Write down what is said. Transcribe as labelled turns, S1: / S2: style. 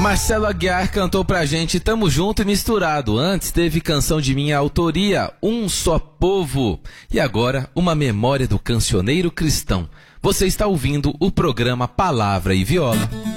S1: Marcelo Aguiar cantou pra gente Tamo Junto e Misturado. Antes teve canção de minha autoria, Um Só Povo. E agora, uma memória do cancioneiro cristão. Você está ouvindo o programa Palavra e Viola.